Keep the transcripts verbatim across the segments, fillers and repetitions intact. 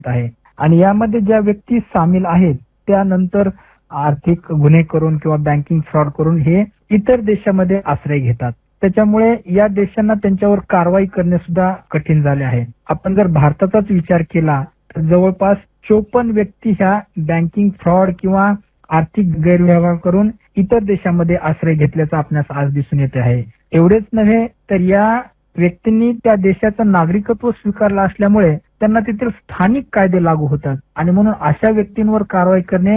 आहे. आणि यामध्ये ज्या व्यक्ती सामील आहेत त्यानंतर आर्थिक गुन्हे करून किंवा बँकिंग फ्रॉड करून हे इतर देशामध्ये आश्रय घेतात. त्याच्यामुळे या देशांना त्यांच्यावर कारवाई करणे सुद्धा कठीण झाले आहे. आपण जर भारताचाच विचार केला तर जवळपास चोपन्न व्यक्ती ह्या बँकिंग फ्रॉड किंवा आर्थिक गैरव्यवहार करून इतर देशामध्ये आश्रय घेतल्याचं आपणास आज दिसून येते आहे. एवढेच नव्हे तर या व्यक्तींनी त्या देशाचं नागरिकत्व स्वीकारलं असल्यामुळे त्यांना तेथील स्थानिक कायदे लागू होतात आणि म्हणून अशा व्यक्तींवर कारवाई करणे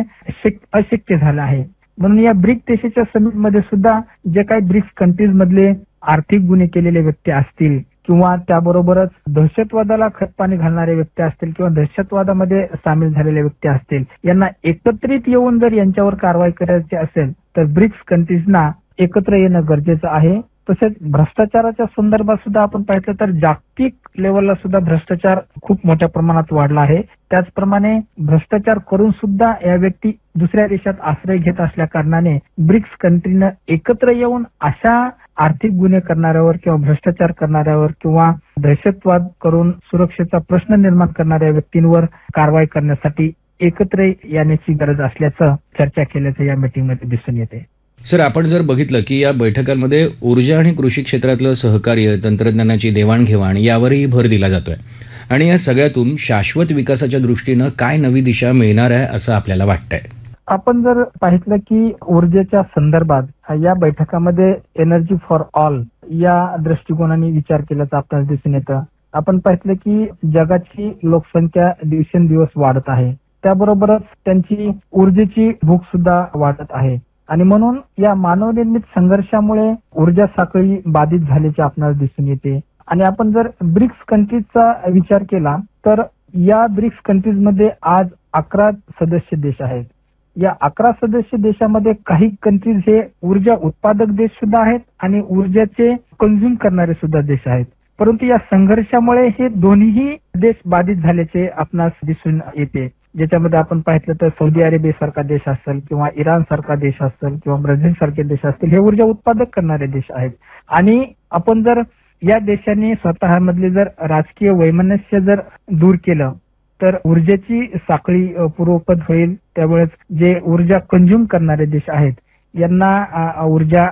अशक्य झालं आहे. म्हणून या ब्रिक्स देशाच्या समिटमध्ये सुद्धा जे काही ब्रिक्स कंट्रीज मधले आर्थिक गुन्हे केलेले व्यक्ती असतील किंवा त्याबरोबरच दहशतवादाला खतपाणी घालणारे व्यक्ती असतील किंवा दहशतवादामध्ये सामील झालेले व्यक्ती असतील, यांना एकत्रित येऊन जर यांच्यावर कारवाई करायची असेल तर ब्रिक्स कंट्रीजना एकत्र येणं गरजेचं आहे. तसेच भ्रष्टाचाराच्या संदर्भात सुद्धा आपण पाहिलं तर जागतिक लेवलला सुद्धा भ्रष्टाचार खूप मोठ्या प्रमाणात वाढला आहे. त्याचप्रमाणे भ्रष्टाचार करून सुद्धा या व्यक्ती दुसऱ्या देशात आश्रय घेत असल्या कारणाने ब्रिक्स कंट्रीनं एकत्र येऊन अशा आर्थिक गुन्हे करणाऱ्यावर किंवा भ्रष्टाचार करणाऱ्यावर किंवा दहशतवाद करून सुरक्षेचा प्रश्न निर्माण करणाऱ्या व्यक्तींवर कारवाई करण्यासाठी एकत्र येण्याची गरज असल्याचं चर्चा केल्याचं या मीटिंगमध्ये दिसून येते. सर, आपण जर बघितलं की या बैठकांमध्ये ऊर्जा आणि कृषी क्षेत्रातलं सहकार्य, तंत्रज्ञानाची देवाणघेवाण यावरही भर दिला जातोय आणि या सगळ्यातून शाश्वत विकासाच्या दृष्टीनं काय नवी दिशा मिळणार आहे असं आपल्याला वाटतंय? आपण जर पाहिलं की ऊर्जेच्या संदर्भात या बैठकामध्ये एनर्जी फॉर ऑल या दृष्टिकोनाने विचार केल्याचं आपल्याला दिसून येतं. आपण पाहिलं की जगाची लोकसंख्या दिवसेंदिवस वाढत आहे, त्याबरोबरच त्यांची ऊर्जेची भूक सुद्धा वाढत आहे आणि म्हणून या मानवनिर्मित संघर्षामुळे ऊर्जा साखळी बाधित झाल्याचे आपल्याला दिसून येते. आणि आपण जर ब्रिक्स कंट्रीजचा विचार केला तर या ब्रिक्स कंट्रीजमध्ये आज अकरा सदस्य देश आहेत. या अकरा सदस्य देशामध्ये काही कंट्रीज हे ऊर्जा उत्पादक देश सुद्धा आहेत आणि ऊर्जाचे कंझ्युम करणारे सुद्धा देश आहेत. परंतु या संघर्षामुळे हे दोन्हीही देश बाधित झाल्याचे आपणास दिसून येते. ज्याच्यामध्ये आपण पाहिलं तर सौदी अरेबिया सारखा देश असेल किंवा इराण सारखा देश असेल किंवा ब्राझील सारखे देश असतील, हे ऊर्जा उत्पादक करणारे देश आहेत. आणि आपण जर या देशांनी स्वतःमधले जर राजकीय वैमनस्य जर दूर केलं तर ऊर्जेची साखळी पूर्वपद होईल. त्यामुळेच जे ऊर्जा कंझ्युम करणारे देश आहेत यांना ऊर्जा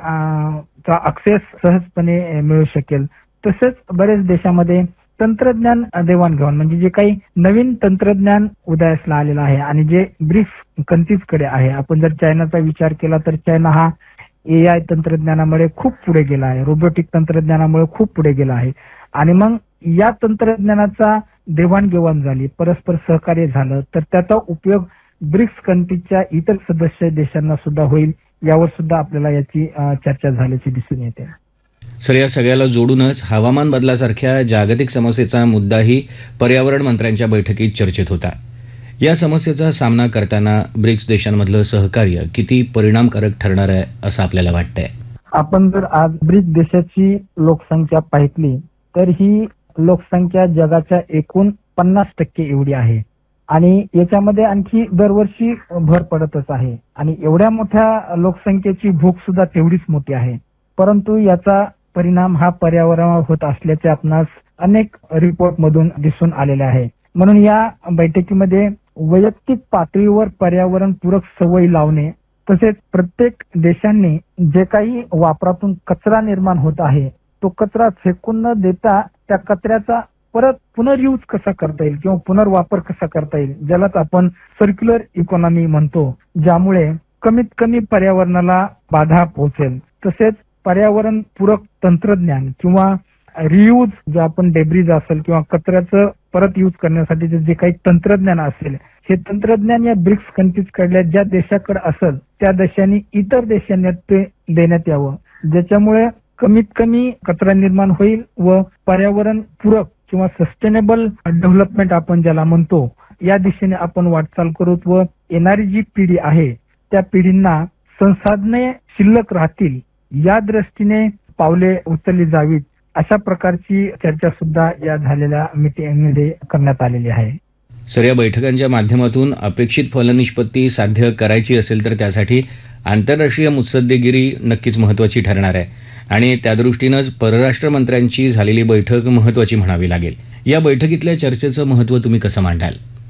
चा ऍक्सेस सहजपणे मिळू शकेल. तसेच बरेच देशामध्ये तंत्रज्ञान देवाणघेवाण म्हणजे जे काही नवीन तंत्रज्ञान उदयासला आलेलं आहे आणि जे ब्रिक्स कंट्रीजकडे आहे. आपण जर चायनाचा विचार केला तर चायना हा ए आय तंत्रज्ञानामुळे खूप पुढे गेला आहे, रोबोटिक तंत्रज्ञानामुळे खूप पुढे गेला आहे. आणि मग या तंत्रज्ञानाचा देवाणघेवाण झाली, परस्पर सहकार्य झालं तर त्याचा उपयोग ब्रिक्स कंट्रीजच्या इतर सदस्य देशांना सुद्धा होईल. यावर सुद्धा आपल्याला याची चर्चा झाल्याची दिसून येते. सर, या सगळ्याला जोडूनच हवामान बदलासारख्या जागतिक समस्येचा मुद्दाही पर्यावरण मंत्र्यांच्या बैठकीत चर्चेत होता. या समस्येचा सामना करताना ब्रिक्स देशांमधलं सहकार्य किती परिणामकारक ठरणार आहे असं आपल्याला वाटतंय? आपण जर आज ब्रिक्स देशाची लोकसंख्या पाहिली तर ही लोकसंख्या जगाच्या एकूण पन्नास टक्के एवढी आहे आणि याच्यामध्ये आणखी दरवर्षी भर पडतच आहे आणि एवढ्या मोठ्या लोकसंख्येची भूक सुद्धा तेवढीच मोठी आहे. परंतु याचा परिणाम हा पर्यावरणावर होत असल्याचे आपणास अनेक रिपोर्ट मधून दिसून आलेले आहे. म्हणून या बैठकीमध्ये वैयक्तिक पातळीवर पर्यावरण पूरक सवयी लावणे, तसेच प्रत्येक देशांनी जे काही वापरातून कचरा निर्माण होत आहे तो कचरा फेकून न देता त्या कचऱ्याचा परत पुनर्यूज कसा करता येईल किंवा पुनर्वापर कसा करता येईल, ज्यालाच आपण सर्क्युलर इकॉनॉमी म्हणतो, ज्यामुळे कमीत कमी पर्यावरणाला बाधा पोहोचेल. तसेच पर्यावरण पूरक तंत्रज्ञान किंवा रियूज जे आपण डेब्रिज असेल किंवा कचऱ्याचं परत यूज करण्यासाठी जे काही तंत्रज्ञान असेल, हे तंत्रज्ञान या ब्रिक्स कंट्रीज कडल्या ज्या देशाकडे असेल त्या देशांनी इतर देशांना ते देण्यात यावं, ज्याच्यामुळे कमीत कमी कचरा निर्माण होईल व पर्यावरण पूरक किंवा सस्टेनेबल डेव्हलपमेंट आपण ज्याला म्हणतो या दिशेने आपण वाटचाल करू व येणारी जी पिढी आहे त्या पिढींना संसाधने शिल्लक राहतील या दृष्टीने पावले उचलली जावीत, अशा प्रकारची चर्चा सुद्धा या झालेल्या मीटिंगमध्ये करण्यात आलेली आहे. सर, या बैठकांच्या माध्यमातून अपेक्षित फलनिष्पत्ती साध्य करायची असेल तर त्यासाठी आंतरराष्ट्रीय मुत्सद्देगिरी नक्कीच महत्वाची ठरणार आहे आणि त्यादृष्टीनंच परराष्ट्र मंत्र्यांची झालेली बैठक महत्वाची म्हणावी लागेल. या बैठकीतल्या चर्चेचं महत्व तुम्ही कसं मांडाल?